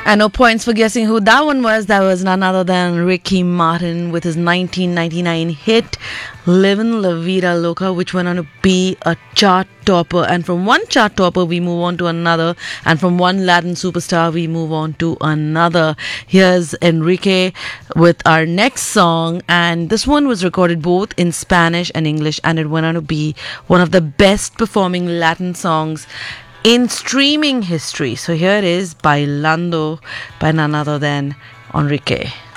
And no points for guessing who that one was. That was none other than Ricky Martin with his 1999 hit Livin' La Vida Loca, which went on to be a chart topper. And from one chart topper, we move on to another. And from one Latin superstar, we move on to another. Here's Enrique with our next song. And this one was recorded both in Spanish and English. And it went on to be one of the best performing Latin songs in streaming history. So here it is, Bailando, by none other than Enrique.